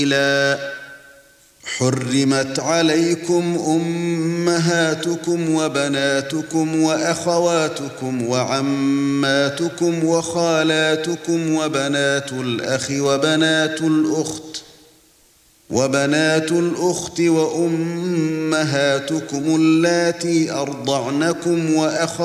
حرمت عليكم أمهاتكم وبناتكم وأخواتكم وعماتكم وخالاتكم وبنات الأخت وأمهاتكم اللاتي أرضعنكم